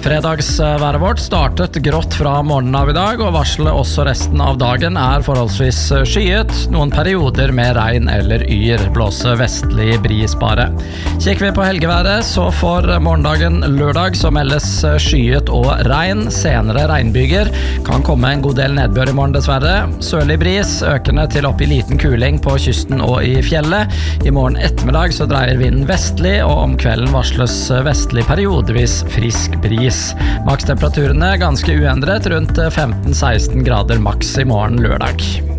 Fredagsværet vårt startet grått fra morgenen av I dag, og varselet også resten av dagen forholdsvis skyet, noen perioder med regn eller yr, blåse vestlig bris bare. Kikker vi på helgeværet, så for morgendagen lørdag så meldes skyet og regn, senere regnbyger, kan komme en god del nedbør I morgen dessverre, sørlig bris, økende til opp I liten kuling på kysten og I fjellet. I morgen ettermiddag så dreier vinden vestlig, og om kvelden varsles vestlig periodevis frisk bris. Makstemperaturene ganske uendret, rundt 15-16 grader maks I morgen lørdag.